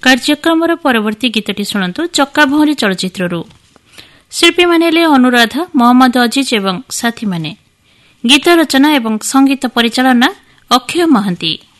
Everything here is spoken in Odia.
କାର୍ଯ୍ୟକ୍ରମର ପରବର୍ତ୍ତୀ ଗୀତଟି ଶୁଣନ୍ତୁ ଚକାଭଉଁରୀ ଚଳଚ୍ଚିତ୍ରରୁ। ଶିଳ୍ପୀମାନେ ହେଲେ ଅନୁରାଧା, ମହମ୍ମଦ ଅଜିଜ ଏବଂ ସାଥୀମାନେ। ଗୀତ ରଚନା ଏବଂ ସଙ୍ଗୀତ ପରିଚାଳନା ଅକ୍ଷୟ ମହାନ୍ତି।